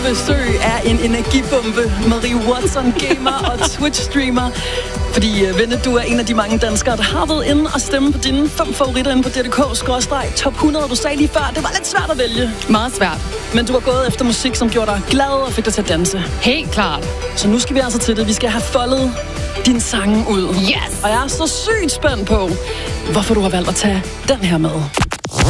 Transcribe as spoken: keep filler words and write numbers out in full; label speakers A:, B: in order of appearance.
A: Besøg er en energibombe. Marie Watson, gamer og Twitch-streamer. Fordi, Venne, du er en af de mange danskere, der har været inde og stemme på dine fem favoritter inde på D D K skråstreg top hundrede. Du sagde lige før, det var lidt svært at vælge.
B: Meget svært.
A: Men du har gået efter musik, som gjorde dig glad og fik dig til at danse.
B: Helt klart.
A: Så nu skal vi altså til det. Vi skal have foldet din sange ud.
B: Yes!
A: Og jeg er så sygt spændt på, hvorfor du har valgt at tage den her med.